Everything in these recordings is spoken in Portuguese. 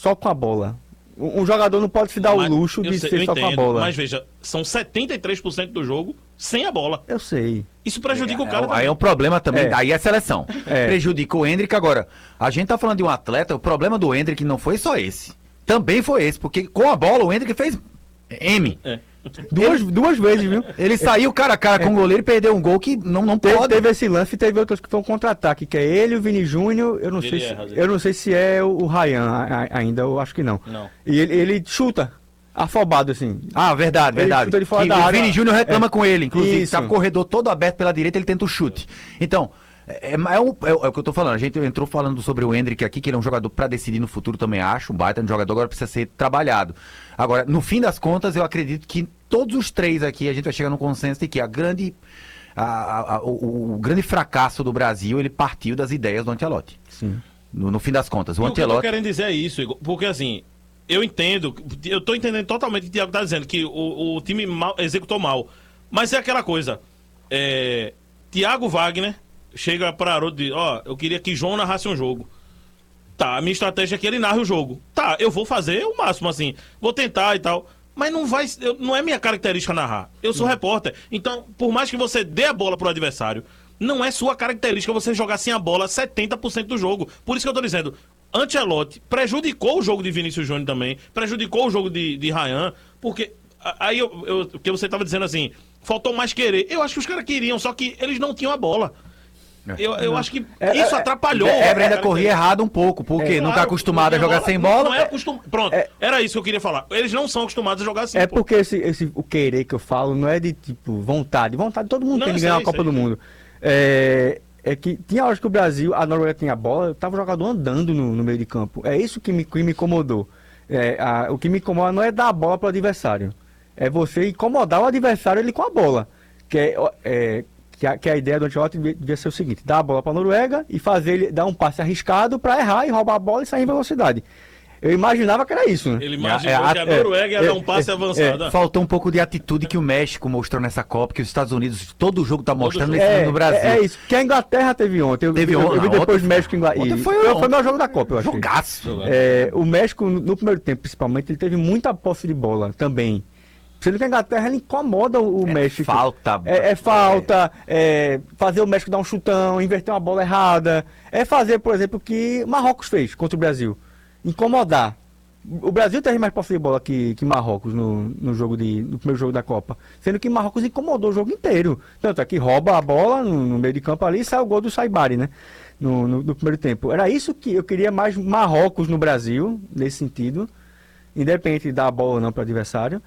só com a bola. Um jogador não pode se dar o luxo de ser só com a bola. Mas veja, são 73% do jogo sem a bola. Eu sei. Isso prejudica o cara Aí também. é um problema também, aí é seleção. Prejudica o Endrick. Agora, a gente tá falando de um atleta, o problema do Endrick não foi só esse. Também foi esse, porque com a bola o Endrick fez M. Duas vezes, viu? Ele saiu cara a cara com o goleiro e perdeu um gol que não pode. Teve esse lance e teve outros que foi um contra-ataque, que é ele, o Vini Júnior, eu não sei se é o Ryan ainda, eu acho que não. E ele chuta, afobado assim. Ah, verdade. Ele chuta de fora da o área. Vini Júnior reclama com ele, inclusive. Isso. Tá o corredor todo aberto pela direita, ele tenta o chute. Então, é o que eu tô falando. A gente entrou falando sobre o Endrick aqui, que ele é um jogador pra decidir no futuro, também acho. Um baita de jogador, agora precisa ser trabalhado. Agora, no fim das contas, eu acredito que todos os três aqui, a gente vai chegar num consenso de que o grande fracasso do Brasil, ele partiu das ideias do Ancelotti. Sim. No fim das contas. O que eu tô Ancelotti... querendo dizer é isso, Igor, porque assim, eu tô entendendo totalmente o que o Thiago tá dizendo, que o time executou mal. Mas é aquela coisa, Thiago Wagner chega para Haroldo e diz, eu queria que João narrasse um jogo. Tá, a minha estratégia é que ele narre o jogo. Tá, eu vou fazer o máximo, assim, vou tentar e tal. Mas não é minha característica narrar. Eu sou repórter. Então, por mais que você dê a bola pro adversário, não é sua característica você jogar sem a bola 70% do jogo. Por isso que eu tô dizendo, Ancelotti prejudicou o jogo de Vinícius Júnior também, prejudicou o jogo de Ryan, porque aí o que você tava dizendo assim, faltou mais querer. Eu acho que os caras queriam, só que eles não tinham a bola. Eu acho que isso atrapalhou. O Hebra ainda corria errado um pouco, porque não tá acostumado a jogar sem bola. Pronto, era isso que eu queria falar. Eles não são acostumados a jogar assim. Porque o querer que eu falo não é de tipo vontade. Vontade todo mundo tem de ganhar a Copa do Mundo. É que tinha horas que o Brasil, a Noruega tinha a bola, tava o jogador andando no meio de campo. É isso que me incomodou. O que me incomoda não é dar a bola pro adversário. É você incomodar o adversário ele com a bola. Que a ideia do Ancelotti devia ser o seguinte: dar a bola para a Noruega e fazer ele dar um passe arriscado para errar e roubar a bola e sair em velocidade. Eu imaginava que era isso, né? Ele imaginou que a Noruega ia dar um passe avançado. Faltou um pouco de atitude que o México mostrou nessa Copa, que os Estados Unidos, todo jogo tá mostrando no Brasil. É isso, que a Inglaterra teve ontem. Eu vi depois México e Inglaterra. Foi o meu jogo da Copa, eu acho. Jogaço. O México, no primeiro tempo, principalmente, ele teve muita posse de bola também. Sendo que a Inglaterra ela incomoda o México. Falta. Falta. Fazer o México dar um chutão, inverter uma bola errada. Fazer, por exemplo, o que Marrocos fez contra o Brasil. Incomodar. O Brasil teve mais posse de bola que Marrocos no primeiro jogo da Copa. Sendo que Marrocos incomodou o jogo inteiro. Tanto é que rouba a bola no meio de campo ali e sai o gol do Saibari, né? No primeiro tempo. Era isso que eu queria mais Marrocos no Brasil, nesse sentido. Independente de dar a bola ou não para o adversário.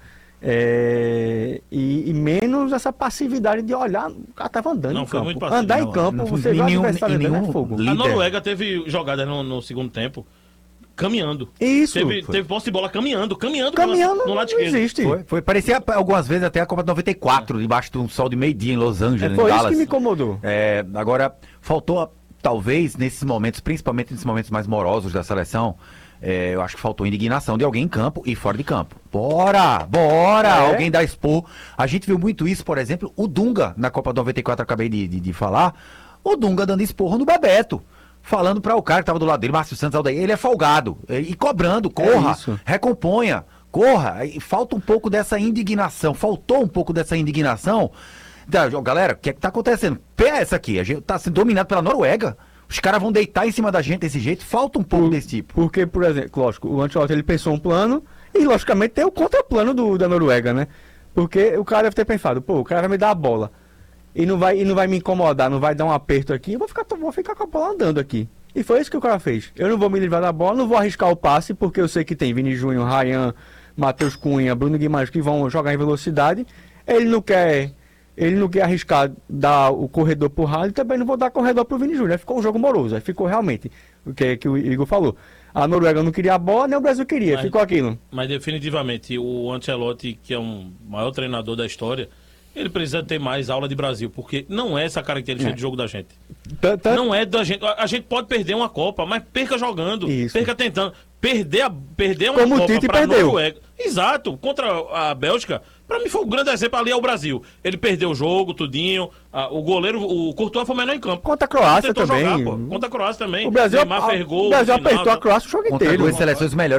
E menos essa passividade de olhar, o cara estava andando em campo. Andar em campo, você vê o adversário andando, é fogo. A Noruega teve jogadas no segundo tempo caminhando. Isso. Teve posse de bola caminhando no lado esquerdo. Existe. Parecia algumas vezes até a Copa de 94, debaixo de um sol de meio-dia em Los Angeles, foi em isso Dallas. que me incomodou. Agora, faltou, talvez, nesses momentos, principalmente nesses momentos mais morosos da seleção, eu acho que faltou indignação de alguém em campo e fora de campo. Bora! Alguém dá expor. A gente viu muito isso, por exemplo, o Dunga, na Copa 94, acabei de falar, o Dunga dando esporro no Bebeto. Falando para o cara que tava do lado dele, Márcio Santos, Aldair, ele é folgado. E cobrando, corra, recomponha, corra. E falta um pouco dessa indignação. Faltou um pouco dessa indignação. Galera, o que é que tá acontecendo? Essa aqui, a gente tá sendo dominado pela Noruega. Os caras vão deitar em cima da gente desse jeito. Falta um pouco desse tipo. Porque, por exemplo, lógico, o Ancelotti ele pensou um plano e, logicamente, tem o contraplano da Noruega, né? Porque o cara deve ter pensado, o cara vai me dar a bola. E não vai me incomodar, não vai dar um aperto aqui, eu vou ficar com a bola andando aqui. E foi isso que o cara fez. Eu não vou me livrar da bola, não vou arriscar o passe, porque eu sei que tem Vini Júnior, Ryan, Matheus Cunha, Bruno Guimarães que vão jogar em velocidade. Ele não quer arriscar dar o corredor pro Ryan, e também não vou dar corredor pro Vini Júnior. Aí ficou um jogo moroso, aí ficou realmente o que o Igor falou. A Noruega não queria a bola, nem o Brasil queria, ficou aquilo. Mas definitivamente o Ancelotti, que é o maior treinador da história, ele precisa ter mais aula de Brasil, porque não é essa característica de jogo da gente. Não é da gente. A gente pode perder uma Copa, mas perca jogando, perca tentando. Perder uma Como Copa para a Noruega. Exato, contra a Bélgica, pra mim foi um grande exemplo ali, é o Brasil. Ele perdeu o jogo, tudinho. O goleiro, o Courtois foi o menor em campo. Contra a Croácia também. Contra a Croácia também. O Brasil, Neymar fez gol, o Brasil apertou a Croácia o jogo contra inteiro. Duas seleções melhores